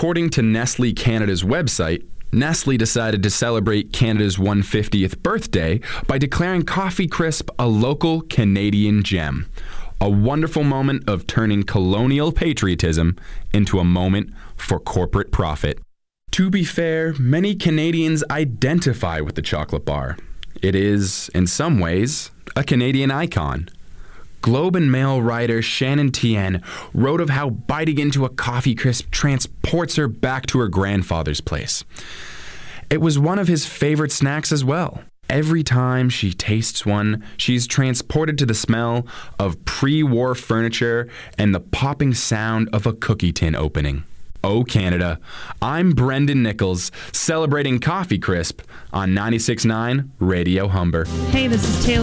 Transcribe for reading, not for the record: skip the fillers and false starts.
According to Nestle Canada's website, Nestle decided to celebrate Canada's 150th birthday by declaring Coffee Crisp a local Canadian gem. A wonderful moment of turning colonial patriotism into a moment for corporate profit. To be fair, many Canadians identify with the chocolate bar. It is, in some ways, a Canadian icon. Globe and Mail writer Shannon Tien wrote of how biting into a Coffee Crisp transports her back to her grandfather's place. It was one of his favorite snacks as well. Every time she tastes one, she's transported to the smell of pre-war furniture and the popping sound of a cookie tin opening. Oh, Canada. I'm Brendan Nichols, celebrating Coffee Crisp on 96.9 Radio Humber. Hey, this is Taylor